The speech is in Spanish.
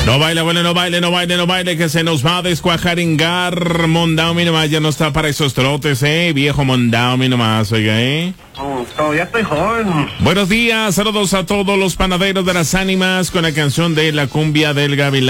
No baile, bueno, no baile, que se nos va a descuajaringar. Mondao, mi nomás, ya no está para esos trotes, viejo Mondao, mi nomás, oiga, Todavía estoy joven. Buenos días, saludos a todos los panaderos de las ánimas con la canción de La Cumbia del Gavilán.